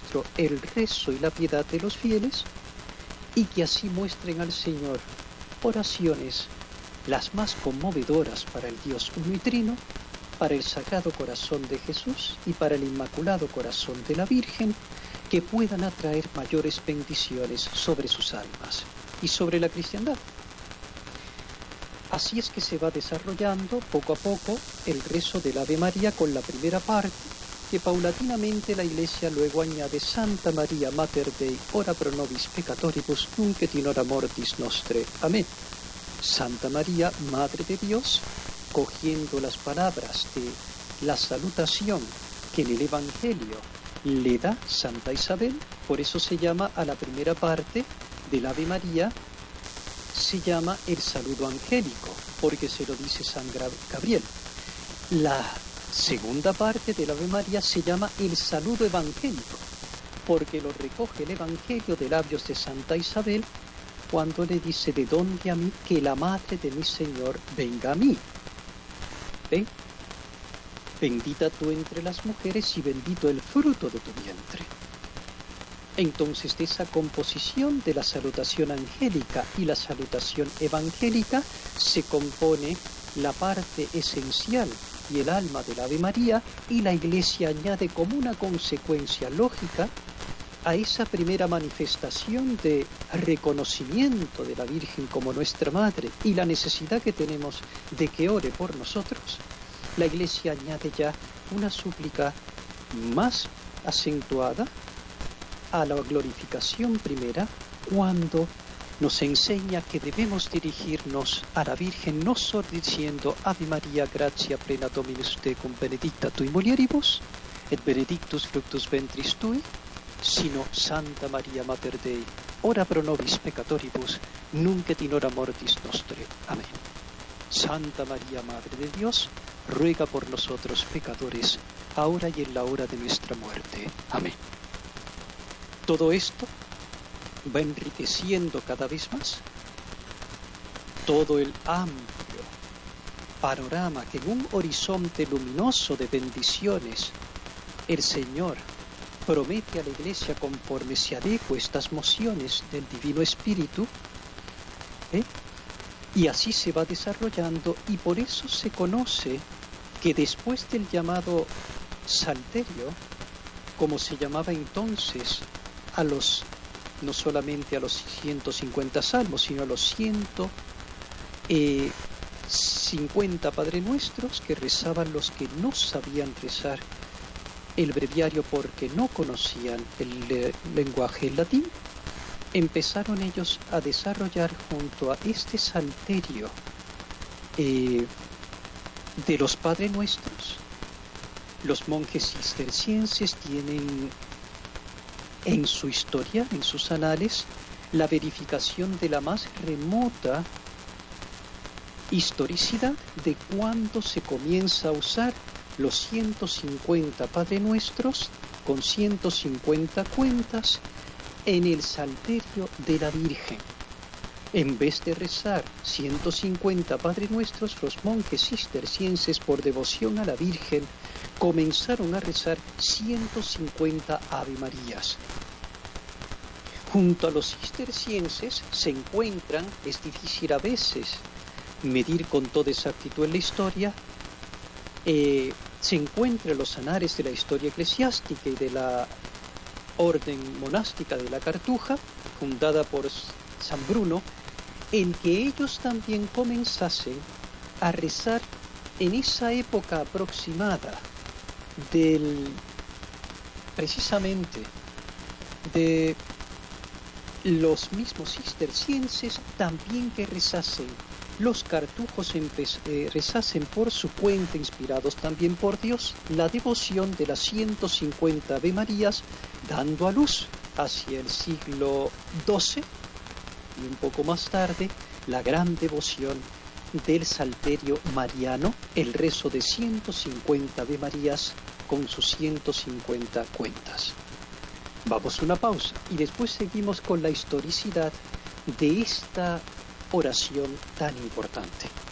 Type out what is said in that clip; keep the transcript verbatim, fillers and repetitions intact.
Maestro el rezo y la piedad de los fieles, y que así muestren al Señor oraciones las más conmovedoras para el Dios uno y trino, para el Sagrado Corazón de Jesús y para el Inmaculado Corazón de la Virgen, que puedan atraer mayores bendiciones sobre sus almas y sobre la cristiandad. Así es que se va desarrollando poco a poco el rezo del Ave María con la primera parte, que paulatinamente la Iglesia luego añade Santa María Mater Dei, ora pro nobis peccatoribus, nunc et in hora mortis nostre. Amén. Santa María, Madre de Dios, cogiendo las palabras de la salutación que en el Evangelio le da Santa Isabel, por eso se llama a la primera parte del Ave María, se llama el saludo angélico, porque se lo dice San Gabriel. La segunda parte del Ave María se llama el saludo evangélico, porque lo recoge el Evangelio de labios de Santa Isabel cuando le dice: de dónde a mí que la madre de mi Señor venga a mí. ¿Ven? Bendita tú entre las mujeres y bendito el fruto de tu vientre. Entonces, de esa composición de la salutación angélica y la salutación evangélica se compone la parte esencial y el alma del Ave María, y la Iglesia añade como una consecuencia lógica a esa primera manifestación de reconocimiento de la Virgen como nuestra Madre y la necesidad que tenemos de que ore por nosotros. La Iglesia añade ya una súplica más acentuada a la glorificación primera, cuando nos enseña que debemos dirigirnos a la Virgen no solo diciendo Ave María, gratia plena Dominus tecum, benedicta tui mulieribus, et benedictus fructus ventris tui, sino Santa María Mater Dei, ora pro nobis peccatoribus, nunc et in hora mortis nostre. Amén. Santa María, Madre de Dios, ruega por nosotros pecadores, ahora y en la hora de nuestra muerte. Amén. Todo esto va enriqueciendo cada vez más todo el amplio panorama que en un horizonte luminoso de bendiciones el Señor promete a la Iglesia conforme se adecua estas mociones del Divino Espíritu, ¿eh? Y así se va desarrollando, y por eso se conoce que después del llamado Salterio, como se llamaba entonces a los, no solamente a los ciento cincuenta salmos, sino a los ciento cincuenta Padre Nuestros que rezaban los que no sabían rezar el breviario porque no conocían el eh, lenguaje latín, empezaron ellos a desarrollar junto a este salterio eh, de los Padre Nuestros. Los monjes cistercienses tienen en su historia, en sus anales, la verificación de la más remota historicidad de cuando se comienza a usar los ciento cincuenta Padre Nuestros con ciento cincuenta cuentas en el salterio de la Virgen. En vez de rezar ciento cincuenta Padre Nuestros, los monjes cistercienses, por devoción a la Virgen, comenzaron a rezar ciento cincuenta Ave Marías. Junto a los cistercienses se encuentran, es difícil a veces medir con toda exactitud en la historia, eh, se encuentran los anales de la historia eclesiástica y de la orden monástica de la Cartuja, fundada por San Bruno, en que ellos también comenzasen a rezar en esa época aproximada del, precisamente, de los mismos cistercienses, también que rezasen los cartujos, eh, rezasen por su cuenta, inspirados también por Dios, la devoción de las ciento cincuenta Ave Marías, dando a luz hacia el siglo doce y un poco más tarde la gran devoción del Salterio Mariano, el rezo de ciento cincuenta Ave Marías con sus ciento cincuenta cuentas. Vamos a una pausa y después seguimos con la historicidad de esta oración tan importante.